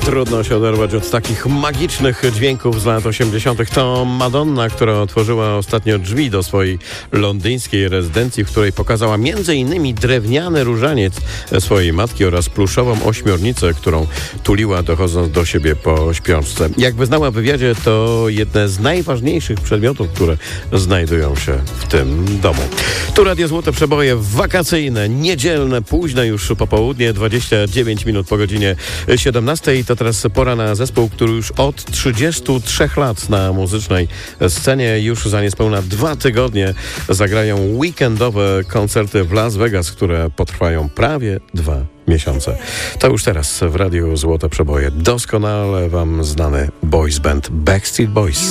Trudno się oderwać od takich magicznych dźwięków z lat 80. To Madonna, która otworzyła ostatnio drzwi do swojej londyńskiej rezydencji, w której pokazała m.in. drewniany różaniec swojej matki oraz pluszową ośmiornicę, którą tuliła, dochodząc do siebie po śpiączce. Jak wyznała w wywiadzie, to jedne z najważniejszych przedmiotów, które znajdują się w tym domu. Tu Radio Złote Przeboje wakacyjne, niedzielne, późne już popołudnie, 29 minut po godzinie 17. I to teraz pora na zespół, który już od 33 lat na muzycznej scenie. Już za niespełna 2 tygodnie zagrają weekendowe koncerty w Las Vegas, które potrwają prawie 2 miesiące. To już teraz w Radiu Złote Przeboje doskonale wam znany boys band Backstreet Boys.